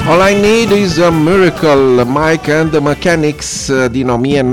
All I Need Is a Miracle, Mike and the Mechanics din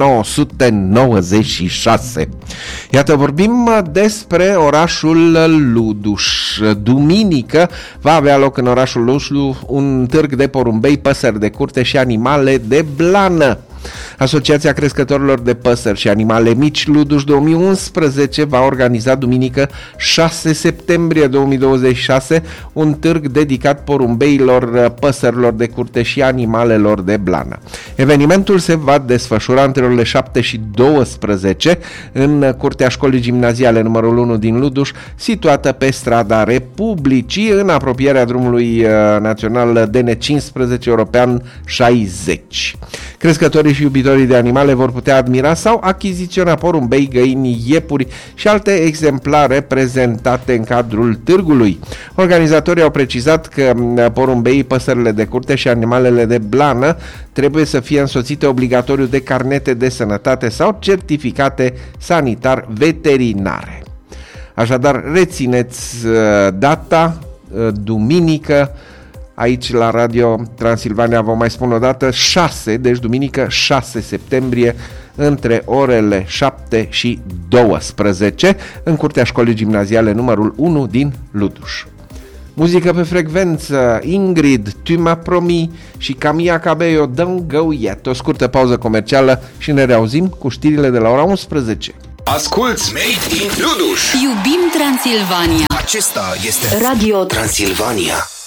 1996. Iată, vorbim despre orașul Luduș. Duminică va avea loc în orașul Luduș un târg de porumbei, păsări de curte și animale de blană. Asociația Crescătorilor de Păsări și Animale Mici Luduș 2011 va organiza duminică 6 septembrie 2026 un târg dedicat porumbeilor, păsărilor de curte și animalelor de blană. Evenimentul se va desfășura între orele 7 și 12 în curtea școlii gimnaziale numărul 1 din Luduș, situată pe strada Republicii, în apropierea drumului național DN15 european 60. Crescătorii și iubitorii de animale vor putea admira sau achiziționa porumbei, găini, iepuri și alte exemplare prezentate în cadrul târgului. Organizatorii au precizat că porumbeii, păsările de curte și animalele de blană trebuie să fie însoțite obligatoriu de carnete de sănătate sau certificate sanitar-veterinare. Așadar, rețineți data, duminică, aici la Radio Transilvania vă mai spun o dată, 6, deci duminică 6 septembrie, între orele 7 și 12, în curtea școlii gimnaziale numărul 1 din Luduș. Muzică pe frecvență, Ingrid, Tu m'as promis și Camila Cabello, Don't Go Yet. O scurtă pauză comercială și ne reauzim cu știrile de la ora 11. Asculți Made in Luduș. Iubim Transilvania. Acesta este Radio Transilvania.